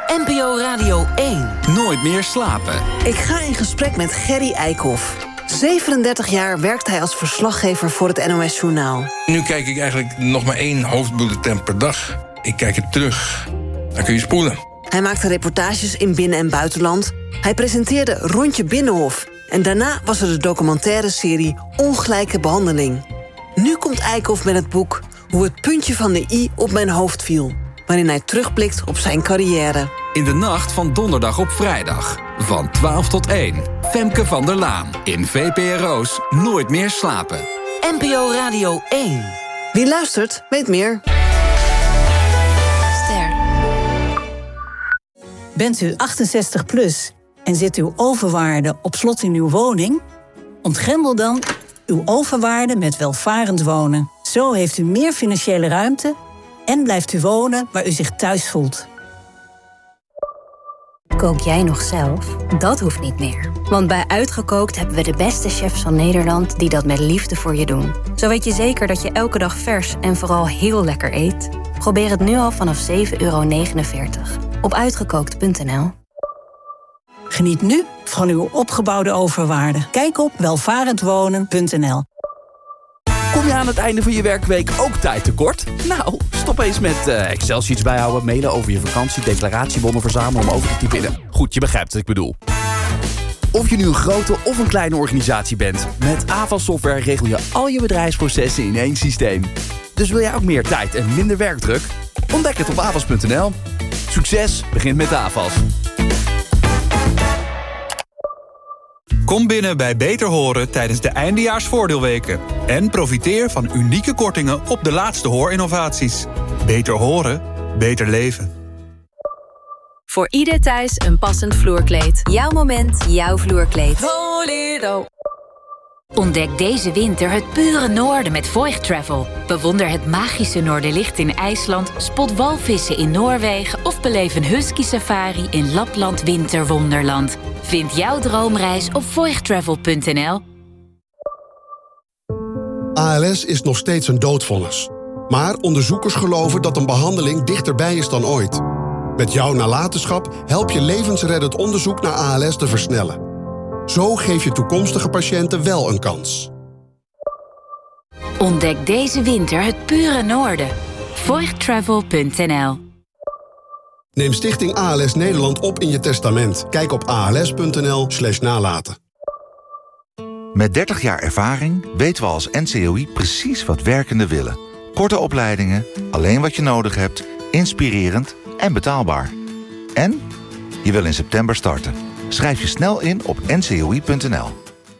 NPO Radio 1. Nooit meer slapen. Ik ga in gesprek met Gerry Eikhoff. 37 jaar werkt hij als verslaggever voor het NOS-journaal. Nu kijk ik eigenlijk nog maar 1 hoofdbulletin per dag. Ik kijk het terug. Dan kun je spoelen. Hij maakte reportages in binnen- en buitenland. Hij presenteerde Rondje Binnenhof. En daarna was er de documentaire serie Ongelijke Behandeling. Nu komt Eikhoff met het boek Hoe het puntje van de i op mijn hoofd viel, waarin hij terugblikt op zijn carrière. In de nacht van donderdag op vrijdag. Van 12 tot 1. Femke van der Laan. In VPRO's Nooit meer slapen. NPO Radio 1. Wie luistert, weet meer. Ster. Bent u 68 plus en zit uw overwaarde op slot in uw woning? Ontgrendel dan uw overwaarde met welvarend wonen. Zo heeft u meer financiële ruimte en blijft u wonen waar u zich thuis voelt. Kook jij nog zelf? Dat hoeft niet meer. Want bij Uitgekookt hebben we de beste chefs van Nederland die dat met liefde voor je doen. Zo weet je zeker dat je elke dag vers en vooral heel lekker eet. Probeer het nu al vanaf €7,49 op uitgekookt.nl. Geniet nu van uw opgebouwde overwaarde. Kijk op welvarendwonen.nl. Kom je aan het einde van je werkweek ook tijd tekort? Nou, stop eens met Excel-sheets bijhouden, mailen over je vakantie, declaratiebonnen verzamelen om over te typen. Goed, je begrijpt wat ik bedoel. Of je nu een grote of een kleine organisatie bent, met Avas Software regel je al je bedrijfsprocessen in één systeem. Dus wil jij ook meer tijd en minder werkdruk? Ontdek het op avas.nl. Succes begint met Avas. Kom binnen bij Beter Horen tijdens de eindejaarsvoordeelweken. En profiteer van unieke kortingen op de laatste hoorinnovaties. Beter horen, beter leven. Voor ieder thuis een passend vloerkleed. Jouw moment, jouw vloerkleed. Voledo. Ontdek deze winter het pure noorden met Voigt Travel. Bewonder het magische Noorderlicht in IJsland, spot walvissen in Noorwegen of beleef een husky safari in Lapland Winterwonderland. Vind jouw droomreis op voigttravel.nl. ALS is nog steeds een doodvonnis. Maar onderzoekers geloven dat een behandeling dichterbij is dan ooit. Met jouw nalatenschap help je levensreddend onderzoek naar ALS te versnellen. Zo geef je toekomstige patiënten wel een kans. Ontdek deze winter het pure noorden. voigttravel.nl. Neem Stichting ALS Nederland op in je testament. Kijk op als.nl/nalaten. Met 30 jaar ervaring weten we als NCOI precies wat werkenden willen. Korte opleidingen, alleen wat je nodig hebt, inspirerend en betaalbaar. En je wil in september starten. Schrijf je snel in op ncoi.nl.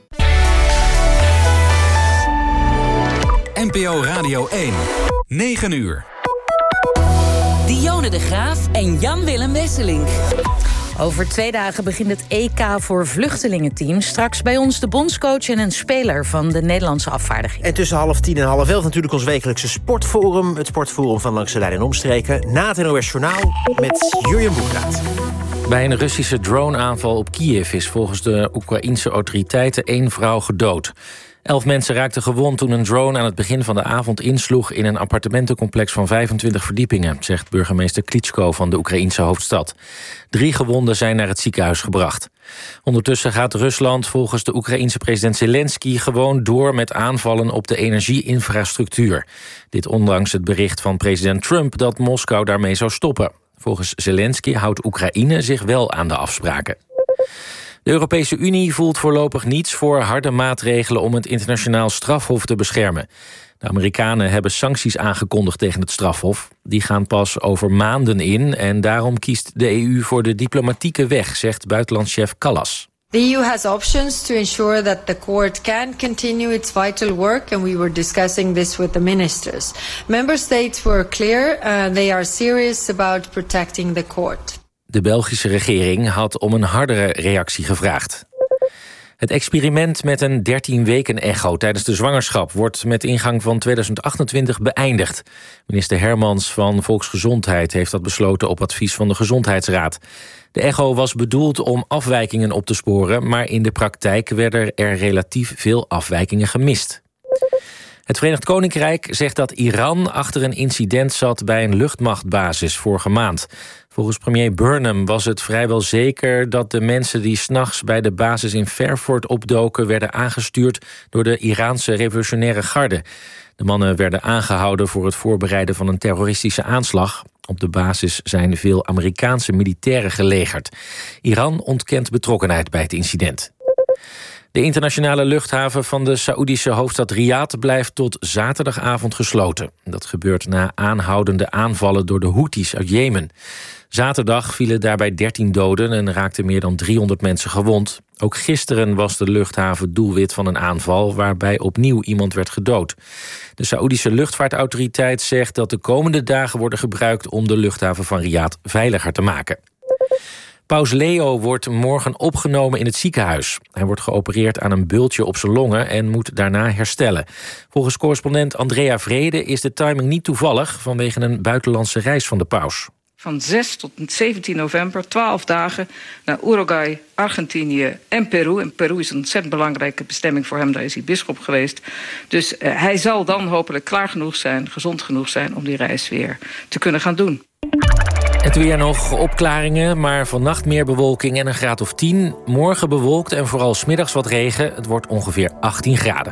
NPO Radio 1. 9 uur. Dionne de Graaf en Jan-Willem Wesselink. Over 2 dagen begint het EK voor vluchtelingenteam. Straks bij ons de bondscoach en een speler van de Nederlandse afvaardiging. En tussen 10:30 en 11:30 natuurlijk ons wekelijkse sportforum. Het sportforum van Langs de Lijn en Omstreken. Na het NOS Journaal met Jurjen Boekraat. Bij een Russische droneaanval op Kiev is volgens de Oekraïense autoriteiten 1 vrouw gedood. 11 mensen raakten gewond toen een drone aan het begin van de avond insloeg in een appartementencomplex van 25 verdiepingen, zegt burgemeester Klitschko van de Oekraïense hoofdstad. 3 gewonden zijn naar het ziekenhuis gebracht. Ondertussen gaat Rusland volgens de Oekraïense president Zelensky gewoon door met aanvallen op de energieinfrastructuur. Dit ondanks het bericht van president Trump dat Moskou daarmee zou stoppen. Volgens Zelensky houdt Oekraïne zich wel aan de afspraken. De Europese Unie voelt voorlopig niets voor harde maatregelen om het internationaal strafhof te beschermen. De Amerikanen hebben sancties aangekondigd tegen het strafhof. Die gaan pas over maanden in en daarom kiest de EU voor de diplomatieke weg, zegt buitenlandschef Callas. The EU has options to ensure that the court can continue its vital work, and we were discussing this with the ministers. Member states were clear, they are serious about protecting the court. De Belgische regering had om een hardere reactie gevraagd. Het experiment met een 13-weken-echo tijdens de zwangerschap wordt met ingang van 2028 beëindigd. Minister Hermans van Volksgezondheid heeft dat besloten op advies van de Gezondheidsraad. De echo was bedoeld om afwijkingen op te sporen, maar in de praktijk werden er relatief veel afwijkingen gemist. Het Verenigd Koninkrijk zegt dat Iran achter een incident zat bij een luchtmachtbasis vorige maand. Volgens premier Burnham was het vrijwel zeker dat de mensen die 's nachts bij de basis in Fairford opdoken werden aangestuurd door de Iraanse revolutionaire garde. De mannen werden aangehouden voor het voorbereiden van een terroristische aanslag. Op de basis zijn veel Amerikaanse militairen gelegerd. Iran ontkent betrokkenheid bij het incident. De internationale luchthaven van de Saoedische hoofdstad Riyadh blijft tot zaterdagavond gesloten. Dat gebeurt na aanhoudende aanvallen door de Houthis uit Jemen. Zaterdag vielen daarbij 13 doden en raakten meer dan 300 mensen gewond. Ook gisteren was de luchthaven doelwit van een aanval waarbij opnieuw iemand werd gedood. De Saoedische luchtvaartautoriteit zegt dat de komende dagen worden gebruikt om de luchthaven van Riyadh veiliger te maken. Paus Leo wordt morgen opgenomen in het ziekenhuis. Hij wordt geopereerd aan een bultje op zijn longen en moet daarna herstellen. Volgens correspondent Andrea Vrede is de timing niet toevallig vanwege een buitenlandse reis van de paus. Van 6 tot 17 november, 12 dagen, naar Uruguay, Argentinië en Peru. En Peru is een ontzettend belangrijke bestemming voor hem, daar is hij bisschop geweest. Dus hij zal dan hopelijk klaar genoeg zijn, gezond genoeg zijn om die reis weer te kunnen gaan doen. Het weer nog opklaringen, maar vannacht meer bewolking en een graad of 10. Morgen bewolkt en vooral 's middags wat regen. Het wordt ongeveer 18 graden.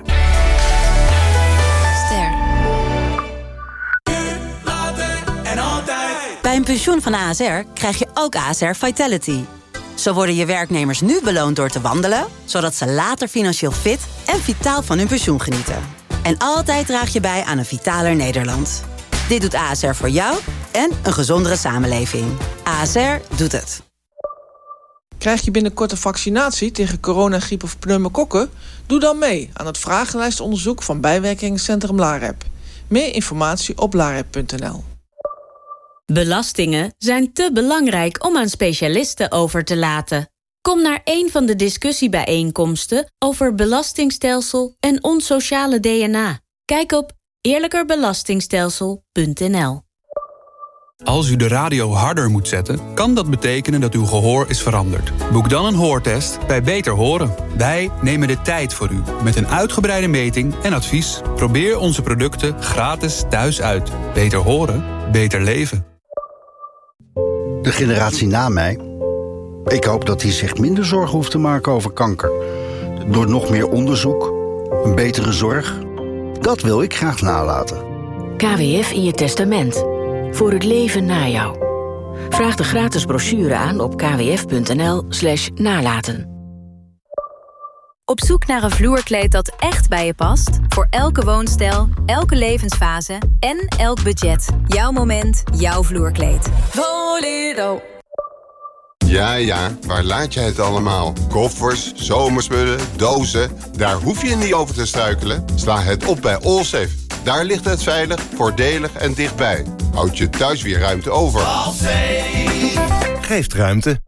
Bij een pensioen van ASR krijg je ook ASR Vitality. Zo worden je werknemers nu beloond door te wandelen, zodat ze later financieel fit en vitaal van hun pensioen genieten. En altijd draag je bij aan een vitaler Nederland. Dit doet ASR voor jou en een gezondere samenleving. ASR doet het. Krijg je binnenkort een vaccinatie tegen corona, griep of pneumokokken? Doe dan mee aan het vragenlijstonderzoek van bijwerkingencentrum LAREP. Meer informatie op larep.nl. Belastingen zijn te belangrijk om aan specialisten over te laten. Kom naar een van de discussiebijeenkomsten over belastingstelsel en ons sociale DNA. Kijk op eerlijkerbelastingstelsel.nl. Als u de radio harder moet zetten, kan dat betekenen dat uw gehoor is veranderd. Boek dan een hoortest bij Beter Horen. Wij nemen de tijd voor u met een uitgebreide meting en advies. Probeer onze producten gratis thuis uit. Beter horen, beter leven. De generatie na mij. Ik hoop dat die zich minder zorgen hoeft te maken over kanker. Door nog meer onderzoek, een betere zorg. Dat wil ik graag nalaten. KWF in je testament. Voor het leven na jou. Vraag de gratis brochure aan op kwf.nl/nalaten. Op zoek naar een vloerkleed dat echt bij je past? Voor elke woonstijl, elke levensfase en elk budget. Jouw moment, jouw vloerkleed. Voledo. Ja, waar laat je het allemaal? Koffers, zomerspullen, dozen. Daar hoef je niet over te struikelen. Sla het op bij Allsafe. Daar ligt het veilig, voordelig en dichtbij. Houd je thuis weer ruimte over. Geeft ruimte.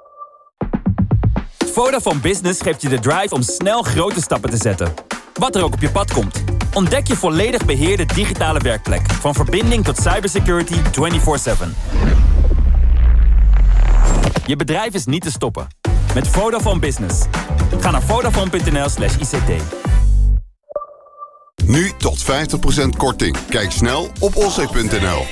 Vodafone Business geeft je de drive om snel grote stappen te zetten. Wat er ook op je pad komt. Ontdek je volledig beheerde digitale werkplek. Van verbinding tot cybersecurity 24/7. Je bedrijf is niet te stoppen. Met Vodafone Business. Ga naar vodafone.nl/ICT. Nu tot 50% korting. Kijk snel op allsafe.nl.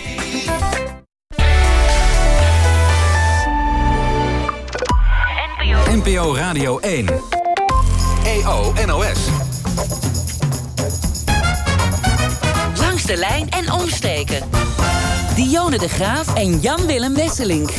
NPO Radio 1. EO NOS. Langs de lijn en omstreken. Dionne de Graaf en Jan-Willem Wesselink.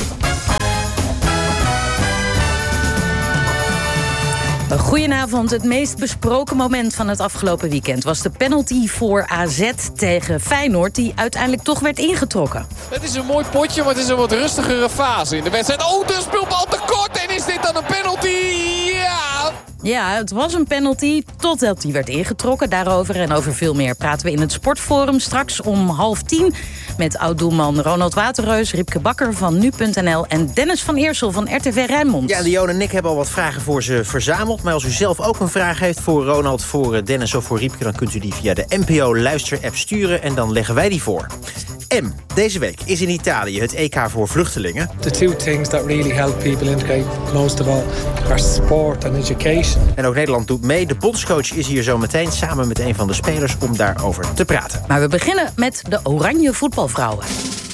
Goedenavond. Het meest besproken moment van het afgelopen weekend was de penalty voor AZ tegen Feyenoord, die uiteindelijk toch werd ingetrokken. Het is een mooi potje, maar het is een wat rustigere fase in de wedstrijd. Oh, de speelbal tekort en is dit dan een penalty? Ja! Ja, het was een penalty totdat die werd ingetrokken. Daarover en over veel meer praten we in het Sportforum straks om 9:30... met oud-doelman Ronald Waterreus, Riepke Bakker van Nu.nl... en Dennis van Eersel van RTV Rijnmond. Ja, Dionne en ik hebben al wat vragen voor ze verzameld. Maar als u zelf ook een vraag heeft voor Ronald, voor Dennis of voor Riepke, dan kunt u die via de NPO-luister-app sturen en dan leggen wij die voor. M. Deze week is in Italië het EK voor vluchtelingen. The two things that really help people integrate most of all are sport and education. Precies. En ook Nederland doet mee. De bondscoach is hier zo meteen samen met een van de spelers om daarover te praten. Maar we beginnen met de Oranje voetbalvrouwen.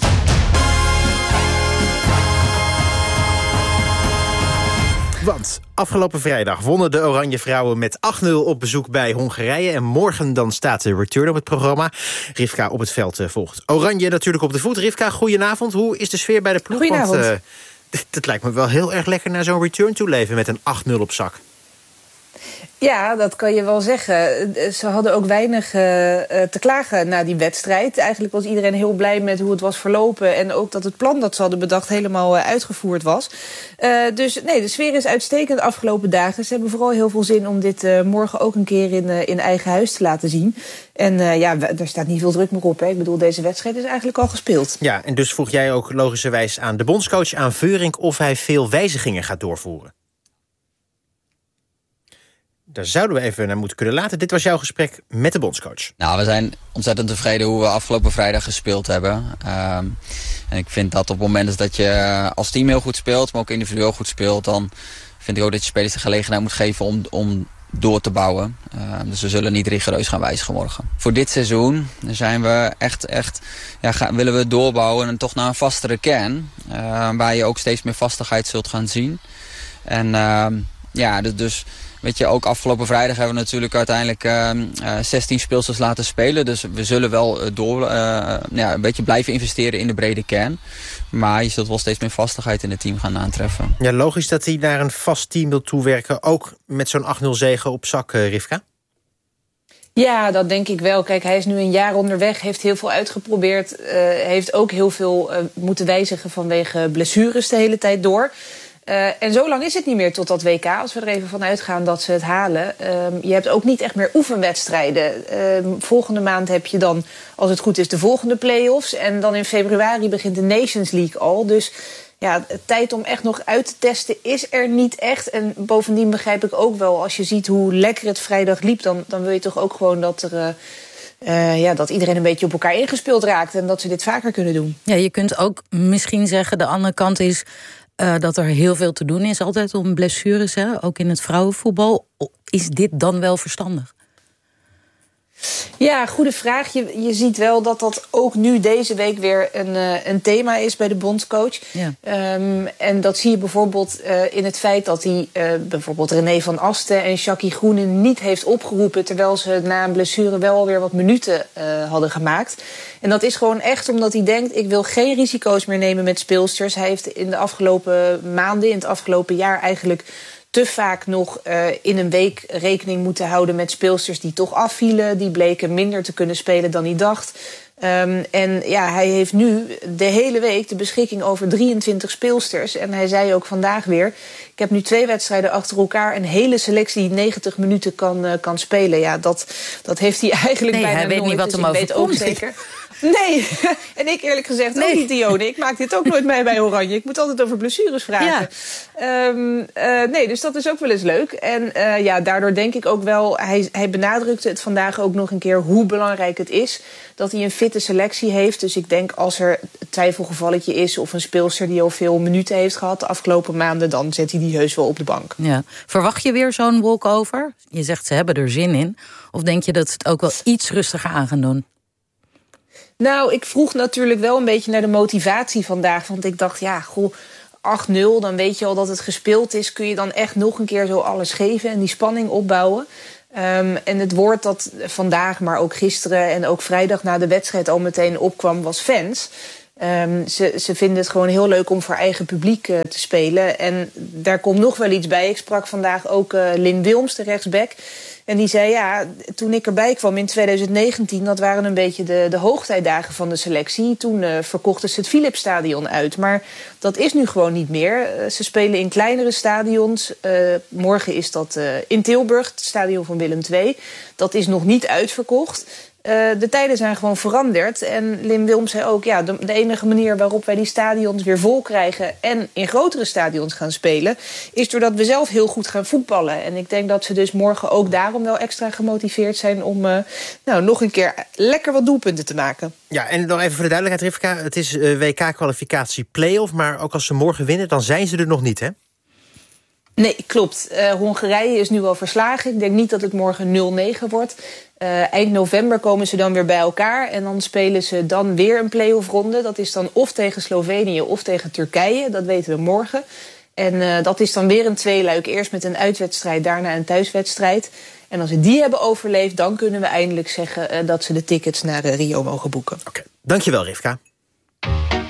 Want afgelopen vrijdag wonnen de Oranje vrouwen met 8-0 op bezoek bij Hongarije. En morgen dan staat de return op het programma. Rivka op het veld volgt Oranje natuurlijk op de voet. Rivka, goedenavond. Hoe is de sfeer bij de ploeg? Goedenavond. Want het lijkt me wel heel erg lekker naar zo'n return toe leven met een 8-0 op zak. Ja, dat kan je wel zeggen. Ze hadden ook weinig te klagen na die wedstrijd. Eigenlijk was iedereen heel blij met hoe het was verlopen. En ook dat het plan dat ze hadden bedacht helemaal uitgevoerd was. Dus nee, de sfeer is uitstekend de afgelopen dagen. Ze hebben vooral heel veel zin om dit morgen ook een keer in eigen huis te laten zien. En er staat niet veel druk meer op. Hè. Ik bedoel, deze wedstrijd is eigenlijk al gespeeld. Ja, en dus vroeg jij ook logischerwijs aan de bondscoach, aan Veurink, of hij veel wijzigingen gaat doorvoeren. Daar zouden we even naar moeten kunnen laten. Dit was jouw gesprek met de bondscoach. Nou, we zijn ontzettend tevreden hoe we afgelopen vrijdag gespeeld hebben. En ik vind dat op het moment dat je als team heel goed speelt, maar ook individueel goed speelt, dan vind ik ook dat je spelers de gelegenheid moet geven om door te bouwen. Dus we zullen niet rigoureus gaan wijzigen morgen. Voor dit seizoen zijn we willen we doorbouwen en toch naar een vastere kern. Waar je ook steeds meer vastigheid zult gaan zien. En dus weet je, ook afgelopen vrijdag hebben we natuurlijk uiteindelijk 16 speelsters laten spelen. Dus we zullen wel een beetje blijven investeren in de brede kern. Maar je zult wel steeds meer vastigheid in het team gaan aantreffen. Ja, logisch dat hij naar een vast team wil toewerken. Ook met zo'n 8-0 zege op zak, Rivka? Ja, dat denk ik wel. Kijk, hij is nu een jaar onderweg, heeft heel veel uitgeprobeerd. Heeft ook heel veel moeten wijzigen vanwege blessures de hele tijd door. En zo lang is het niet meer tot dat WK, als we er even van uitgaan dat ze het halen. Je hebt ook niet echt meer oefenwedstrijden. Volgende maand heb je dan, als het goed is, de volgende play-offs. En dan in februari begint de Nations League al. Dus ja, tijd om echt nog uit te testen is er niet echt. En bovendien begrijp ik ook wel, als je ziet hoe lekker het vrijdag liep, dan wil je toch ook gewoon dat dat iedereen een beetje op elkaar ingespeeld raakt en dat ze dit vaker kunnen doen. Ja, je kunt ook misschien zeggen, de andere kant is dat er heel veel te doen is altijd om blessures, hè? Ook in het vrouwenvoetbal. Is dit dan wel verstandig? Ja, goede vraag. Je ziet wel dat ook nu deze week weer een thema is bij de bondscoach. Ja. En dat zie je bijvoorbeeld in het feit dat hij bijvoorbeeld René van Asten en Jackie Groenen niet heeft opgeroepen, terwijl ze na een blessure wel alweer wat minuten hadden gemaakt. En dat is gewoon echt omdat hij denkt, ik wil geen risico's meer nemen met speelsters. Hij heeft in de afgelopen maanden, in het afgelopen jaar eigenlijk te vaak nog in een week rekening moeten houden met speelsters die toch afvielen. Die bleken minder te kunnen spelen dan hij dacht. En ja, hij heeft nu de hele week de beschikking over 23 speelsters. En hij zei ook vandaag weer, ik heb nu 2 wedstrijden achter elkaar, een hele selectie die 90 minuten kan spelen. Ja, dat heeft hij eigenlijk bijna hij weet nooit. niet wat Dus hem overkomt. weet ook zeker. Nee, en ik eerlijk gezegd ook niet, Dione. Ik maak dit ook nooit mee bij Oranje. Ik moet altijd over blessures vragen. Ja. Dus dat is ook wel eens leuk. En daardoor denk ik ook wel, hij benadrukte het vandaag ook nog een keer hoe belangrijk het is dat hij een fitte selectie heeft. Dus ik denk als er een twijfelgevalletje is of een speelster die al veel minuten heeft gehad de afgelopen maanden, dan zet hij die heus wel op de bank. Ja. Verwacht je weer zo'n walkover? Je zegt ze hebben er zin in. Of denk je dat ze het ook wel iets rustiger aan gaan doen? Nou, ik vroeg natuurlijk wel een beetje naar de motivatie vandaag. Want ik dacht, 8-0, dan weet je al dat het gespeeld is. Kun je dan echt nog een keer zo alles geven en die spanning opbouwen? En het woord dat vandaag, maar ook gisteren en ook vrijdag na de wedstrijd al meteen opkwam, was fans. Ze vinden het gewoon heel leuk om voor eigen publiek te spelen. En daar komt nog wel iets bij. Ik sprak vandaag ook Lynn Wilms, de rechtsback. En die zei, toen ik erbij kwam in 2019... dat waren een beetje de hoogtijdagen van de selectie. Toen verkochten ze het Philipsstadion uit. Maar dat is nu gewoon niet meer. Ze spelen in kleinere stadions. Morgen is dat in Tilburg, het stadion van Willem II. Dat is nog niet uitverkocht. De tijden zijn gewoon veranderd. En Lynn Wilms zei ook, de enige manier waarop wij die stadions weer vol krijgen en in grotere stadions gaan spelen, is doordat we zelf heel goed gaan voetballen. En ik denk dat ze dus morgen ook daarom wel extra gemotiveerd zijn om nog een keer lekker wat doelpunten te maken. Ja, en nog even voor de duidelijkheid, Rivka, het is WK-kwalificatie play-off, maar ook als ze morgen winnen, dan zijn ze er nog niet, hè? Nee, klopt. Hongarije is nu al verslagen. Ik denk niet dat het morgen 0-9 wordt. Eind november komen ze dan weer bij elkaar. En dan spelen ze dan weer een play-off ronde. Dat is dan of tegen Slovenië of tegen Turkije. Dat weten we morgen. En dat is dan weer een tweeluik. Eerst met een uitwedstrijd, daarna een thuiswedstrijd. En als ze die hebben overleefd, dan kunnen we eindelijk zeggen dat ze de tickets naar Rio mogen boeken. Oké. Dankjewel, Rivka.